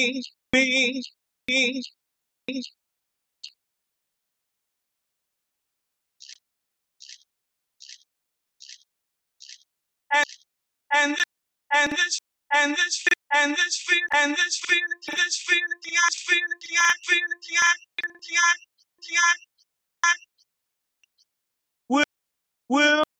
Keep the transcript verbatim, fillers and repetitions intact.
me, me, and and and this and this and this feeling and this feeling this feeling I feeling I feeling I feeling I will will